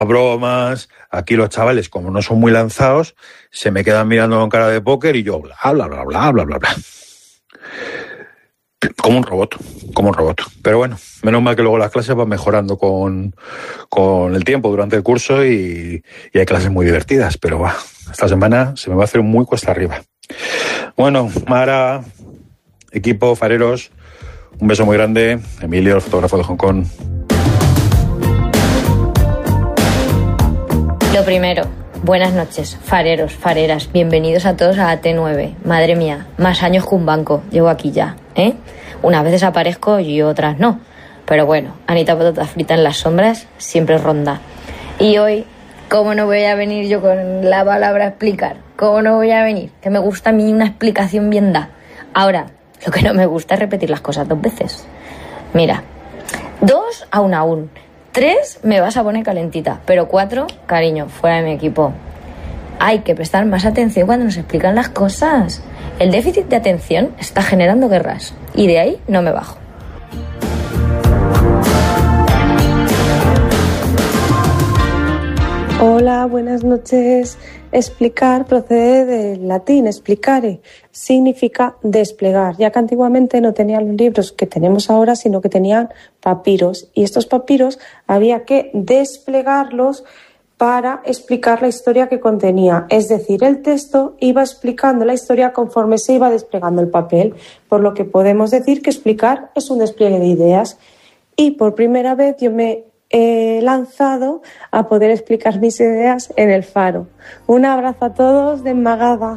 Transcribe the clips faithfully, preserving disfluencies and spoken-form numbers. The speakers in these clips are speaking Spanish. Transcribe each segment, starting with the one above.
bromas. Aquí los chavales, como no son muy lanzados, se me quedan mirando con cara de póker y yo bla, bla, bla, bla, bla, bla, bla. Como un robot, como un robot. Pero bueno, menos mal que luego las clases van mejorando con, con el tiempo durante el curso y, y hay clases muy divertidas. Pero bah, esta semana se me va a hacer muy cuesta arriba. Bueno, Mara, equipo, fareros, un beso muy grande. Emilio, el fotógrafo de Hong Kong. Lo primero, buenas noches, fareros, fareras, bienvenidos a todos a T nueve. Madre mía, más años que un banco, llevo aquí ya, ¿eh? Unas veces aparezco y otras no. Pero bueno, Anita Patata Frita en las sombras siempre ronda. Y hoy, ¿cómo no voy a venir yo con la palabra explicar? ¿Cómo no voy a venir? Que me gusta a mí una explicación bien da. Ahora, lo que no me gusta es repetir las cosas dos veces. Mira, dos aún aún. Tres, me vas a poner calentita, pero cuatro, cariño, fuera de mi equipo. Hay que prestar más atención cuando nos explican las cosas. El déficit de atención está generando guerras y de ahí no me bajo. Hola, buenas noches. Explicar procede del latín explicare, significa desplegar, ya que antiguamente no tenían los libros que tenemos ahora, sino que tenían papiros, y estos papiros había que desplegarlos para explicar la historia que contenía, es decir, el texto iba explicando la historia conforme se iba desplegando el papel, por lo que podemos decir que explicar es un despliegue de ideas. Y por primera vez yo me he lanzado a poder explicar mis ideas en el Faro. Un abrazo a todos de Magada.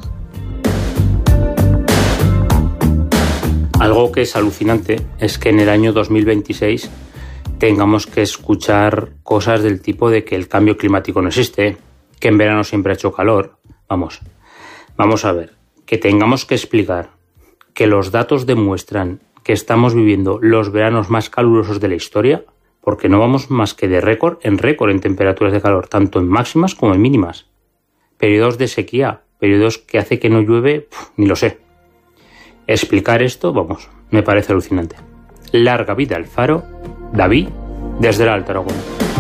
Algo que es alucinante es que en el año dos mil veintiséis tengamos que escuchar cosas del tipo de que el cambio climático no existe, que en verano siempre ha hecho calor. Vamos, vamos a ver, que tengamos que explicar que los datos demuestran que estamos viviendo los veranos más calurosos de la historia, porque no vamos más que de récord en récord en temperaturas de calor, tanto en máximas como en mínimas. Periodos de sequía, periodos que hace que no llueve, pf, ni lo sé. Explicar esto, vamos, me parece alucinante. Larga vida al Faro, David, desde el Alto Aragón.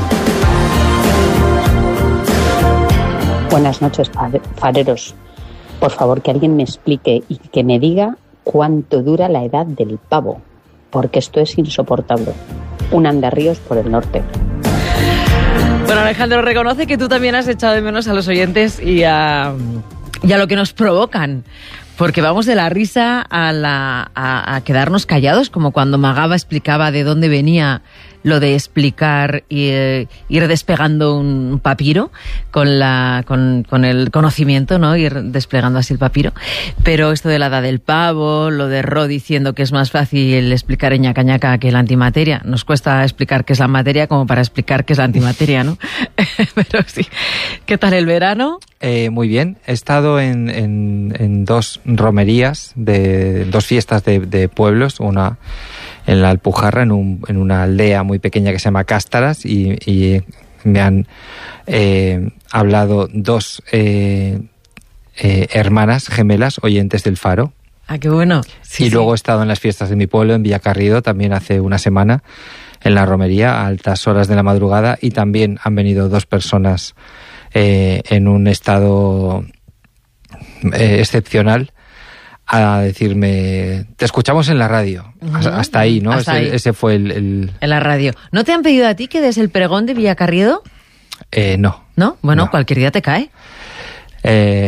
Buenas noches, fareros. Por favor, que alguien me explique y que me diga cuánto dura la edad del pavo, porque esto es insoportable. Un Andarríos por el norte. Bueno, Alejandro, reconoce que tú también has echado de menos a los oyentes y a, y a lo que nos provocan. Porque vamos de la risa a, la, a, a quedarnos callados, como cuando Magaba explicaba de dónde venía lo de explicar y eh, ir despegando un papiro con la con, con el conocimiento, ¿no? Ir desplegando así el papiro. Pero esto de la edad del pavo, lo de Ro diciendo que es más fácil explicar en ñaca ñaca que la antimateria. Nos cuesta explicar qué es la materia como para explicar qué es la antimateria, ¿no? Pero sí. ¿Qué tal el verano? Eh, muy bien. He estado en, en, en dos romerías, de dos fiestas de, de pueblos, una en la Alpujarra, en, un, en una aldea muy pequeña que se llama Cástaras, y, y me han eh, hablado dos eh, eh, hermanas gemelas oyentes del Faro. Ah, qué bueno. Sí, y sí. Luego he estado en las fiestas de mi pueblo, en Villacarriedo, también hace una semana, en la romería, a altas horas de la madrugada, y también han venido dos personas eh, en un estado eh, excepcional a decirme, te escuchamos en la radio. Uh-huh. Hasta ahí, ¿no? Hasta ese, ahí. ese fue el, el... En la radio. ¿No te han pedido a ti que des el pregón de Villacarriedo? Eh, no. ¿No? Bueno, no. Cualquier día te cae. Eh...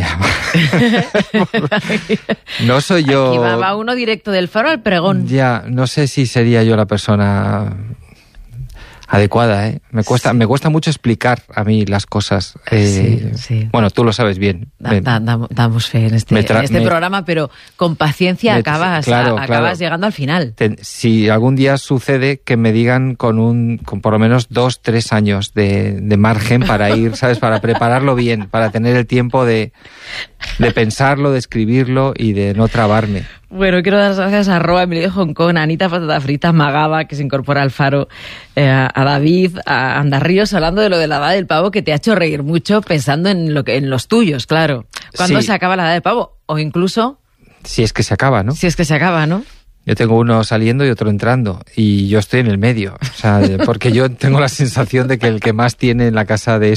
no soy yo... Aquí va, va uno directo del Faro al pregón. Ya, no sé si sería yo la persona adecuada, ¿eh? Me cuesta, me cuesta mucho explicar a mí las cosas. Eh, sí, sí. Bueno, tú lo sabes bien. Da, da, da, damos fe en este, tra- en este me, programa, pero con paciencia me, acabas, claro, a, acabas claro. llegando al final. Te, si algún día sucede que me digan con un, con por lo menos dos, tres años de, de margen para ir, ¿sabes? Para prepararlo bien, para tener el tiempo de, de pensarlo, de escribirlo y de no trabarme. Bueno, quiero dar las gracias a Roa, Emilio de Hong Kong, a Anita Patata Frita, Magaba, que se incorpora al Faro, eh, a David, a Andarríos, hablando de lo de la edad del pavo, que te ha hecho reír mucho pensando en lo que en los tuyos, claro. ¿Cuándo sí. se acaba la edad del pavo? O incluso... Si es que se acaba, ¿no? Si es que se acaba, ¿no? Yo tengo uno saliendo y otro entrando, y yo estoy en el medio, o sea, porque yo tengo la sensación de que el que más tiene en la casa de